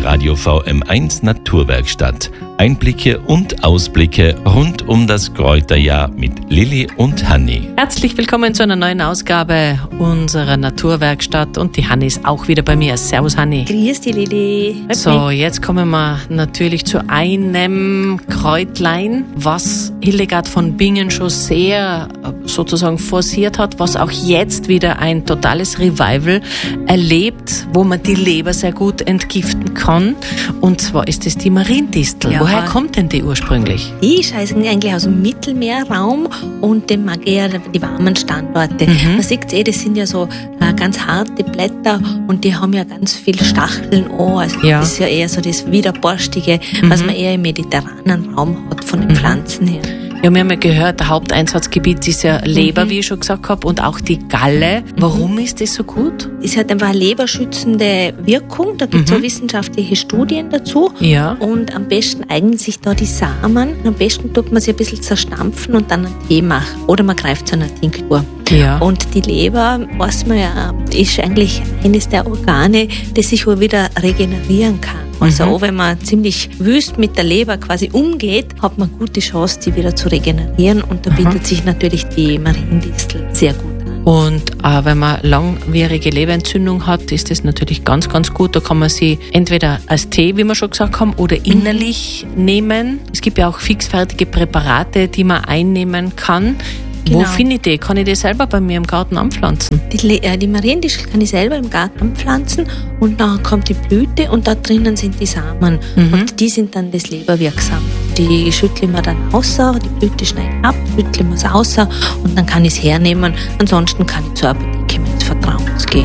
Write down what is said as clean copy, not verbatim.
Radio VM1 Naturwerkstatt. Einblicke und Ausblicke rund um das Kräuterjahr mit Lilly und Hanni. Herzlich willkommen zu einer neuen Ausgabe unserer Naturwerkstatt und die Hanni ist auch wieder bei mir. Servus Hanni. Grüß die Lilly. So, jetzt kommen wir natürlich zu einem Kräutlein, was Hildegard von Bingen schon sehr sozusagen forciert hat, was auch jetzt wieder ein totales Revival erlebt, wo man die Leber sehr gut entgiften kann. Und zwar ist es die Mariendistel. Ja. Woher kommt denn die ursprünglich? Die ist eigentlich aus dem Mittelmeerraum und den mag eher die warmen Standorte. Man sieht das sind ja so ganz harte Blätter und die haben ja ganz viele Stacheln an. Also das ist ja eher so das Widerborstige, was man eher im mediterranen Raum hat von den Pflanzen her. Ja, wir haben ja gehört, der Haupteinsatzgebiet ist ja Leber, wie ich schon gesagt habe, und auch die Galle. Warum ist das so gut? Es hat einfach eine leberschützende Wirkung. Da gibt es auch wissenschaftliche Studien dazu. Ja. Und am besten eignen sich da die Samen. Am besten tut man sie ein bisschen zerstampfen und dann einen Tee machen. Oder man greift zu einer Tinktur. Ja. Und die Leber, weiß man ja, ist eigentlich eines der Organe, das sich auch wieder regenerieren kann. Also auch wenn man ziemlich wüst mit der Leber quasi umgeht, hat man gute Chance, die wieder zu regenerieren. Und da bietet sich natürlich die Mariendistel sehr gut an. Und wenn man langwierige Leberentzündung hat, ist das natürlich ganz, ganz gut. Da kann man sie entweder als Tee, wie wir schon gesagt haben, oder innerlich nehmen. Es gibt ja auch fixfertige Präparate, die man einnehmen kann. Genau. Wo finde ich die? Kann ich die selber bei mir im Garten anpflanzen? Die Mariendistel kann ich selber im Garten anpflanzen und dann kommt die Blüte und da drinnen sind die Samen und die sind dann das leberwirksam. Die schüttle ich dann außer, die Blüte schneide ich ab, schüttle ich es außer und dann kann ich es hernehmen. Ansonsten kann ich zur Apotheke meines Vertrauens gehen.